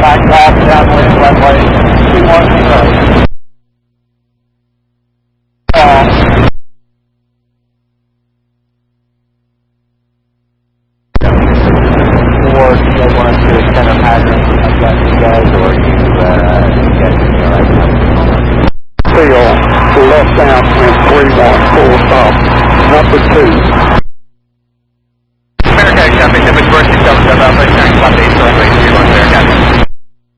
back left, downwind, runway 210. Or do you guys want us to extend our pattern and adjust you guys, or you guys can be alright now? Seal, left downwind 31, full stop, number 2. America, Champagne, Tempest, 67, Alpha, 9, 8,